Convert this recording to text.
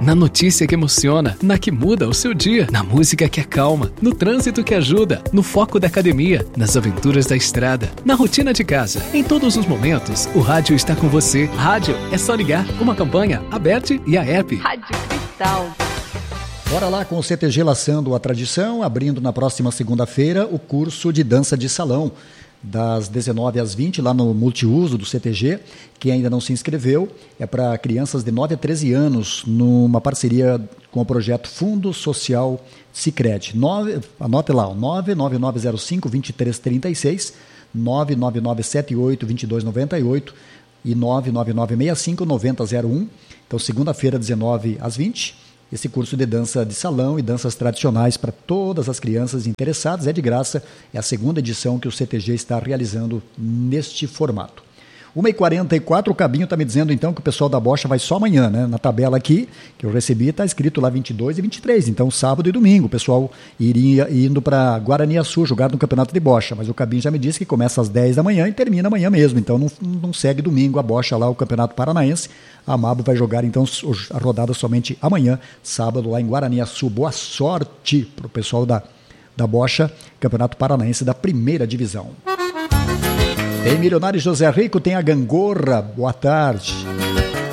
Na notícia que emociona, na que muda o seu dia, na música que acalma, no trânsito que ajuda, no foco da academia, nas aventuras da estrada, na rotina de casa. Em todos os momentos, o rádio está com você. Rádio é só ligar. Uma campanha, Aberte e a app. Rádio Cristal. Bora lá com o CTG Laçando a Tradição, abrindo na próxima segunda-feira o curso de dança de salão, das 19 às 20, lá no multiuso do CTG. Quem ainda não se inscreveu, é para crianças de 9 a 13 anos, numa parceria com o projeto Fundo Social Sicredi. Anote lá, 99905-2336, 99978-2298 e 99965-9001. Então, segunda-feira, 19 às 20, esse curso de dança de salão e danças tradicionais para todas as crianças interessadas é de graça. É a segunda edição que o CTG está realizando neste formato. 1h44, o Cabinho está me dizendo então que o pessoal da Bocha vai só amanhã, né? Na tabela aqui que eu recebi está escrito lá 22 e 23, então sábado e domingo o pessoal iria indo para Guaraniaçu jogar no Campeonato de Bocha, mas o Cabinho já me disse que começa às 10 da manhã e termina amanhã mesmo, então não segue domingo a Bocha lá, o Campeonato Paranaense. A Mabo vai jogar então a rodada somente amanhã, sábado lá em Guaraniaçu. Boa sorte para o pessoal da Bocha, Campeonato Paranaense da primeira divisão. Tem Milionário José Rico, tem a Gangorra, boa tarde.